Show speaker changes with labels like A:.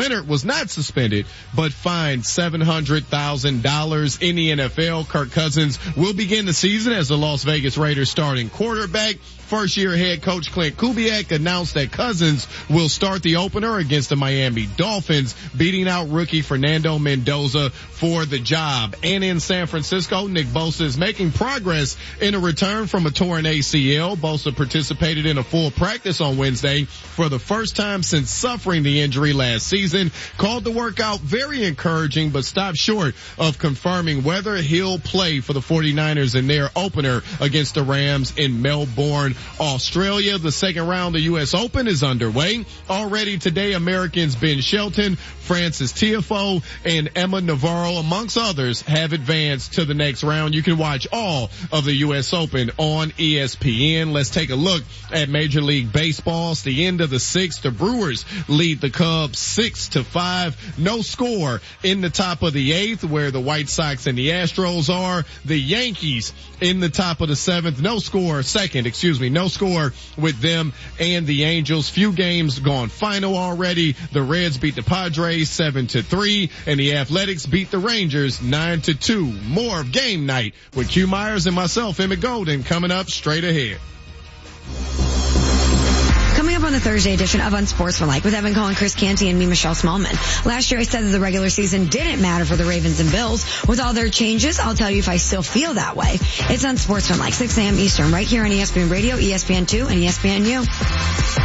A: Leonard was not suspended, but fined $700,000 in the NFL. Kirk Cousins will begin the season as the Las Vegas Raiders starting quarterback. First-year head coach Clint Kubiak announced that Cousins will start the opener against the Miami Dolphins, beating out rookie Fernando Mendoza for the job. And in San Francisco, Nick Bosa is making progress in a return from a torn ACL. Bosa participated in a full practice on Wednesday for the first time since suffering the injury last season. Called the workout very encouraging, but stopped short of confirming whether he'll play for the 49ers in their opener against the Rams in Melbourne, Australia. The second round of U.S. Open is underway. Already today, Americans Ben Shelton, Frances Tiafoe, and Emma Navarro, amongst others, have advanced to the next round. You can watch all of the U.S. Open on ESPN. Let's take a look at Major League Baseball. It's the end of the sixth. The Brewers lead the Cubs 6-5. No score in the top of the eighth, where the White Sox and the Astros are. The Yankees in the top of the seventh. No score with them and the Angels. Few games gone final already. The Reds beat the Padres 7-3, and the Athletics beat the Rangers 9-2. More of Game Night with Q Myers and myself, Emmett Golden, coming up straight ahead.
B: Coming up on the Thursday edition of Unsportsmanlike with Evan Cohen, Chris Canty, and me, Michelle Smallman. Last year I said that the regular season didn't matter for the Ravens and Bills. With all their changes, I'll tell you if I still feel that way. It's Unsportsmanlike, 6 a.m. Eastern, right here on ESPN Radio, ESPN2, and ESPNU.